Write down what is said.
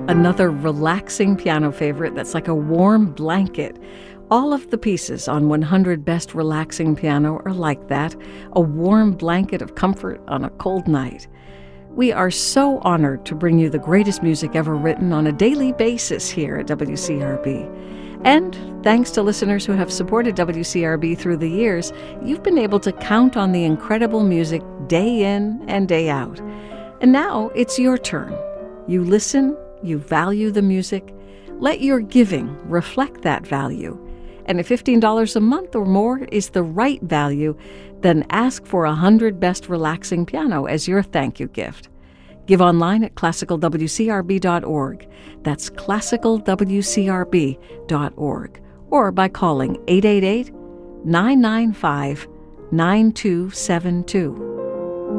Another relaxing piano favorite that's like a warm blanket. All of the pieces on 100 Best Relaxing Piano are like that, a warm blanket of comfort on a cold night. We are so honored to bring you the greatest music ever written on a daily basis here at WCRB. And thanks to listeners who have supported WCRB through the years, you've been able to count on the incredible music day in and day out. And now it's your turn. You listen, you value the music. Let your giving reflect that value. And if $15 a month or more is the right value, then ask for 100 Best Relaxing Piano as your thank you gift. Give online at classicalwcrb.org. That's classicalwcrb.org. Or by calling 888-995-9272.